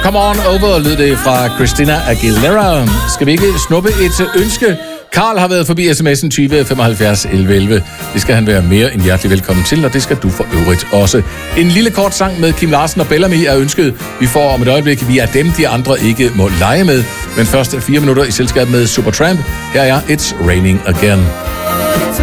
Come On Over, lød det fra Christina Aguilera. Skal vi ikke snuppe et ønske? Karl har været forbi sms'en 20 75 11 11. Det skal han være mere end hjertelig velkommen til, og det skal du for øvrigt også. En lille kort sang med Kim Larsen og Bellamy er ønsket. Vi får om et øjeblik, vi er dem, de andre ikke må lege med. Men først 4 minutter i selskab med Supertramp. Her er It's Raining Again.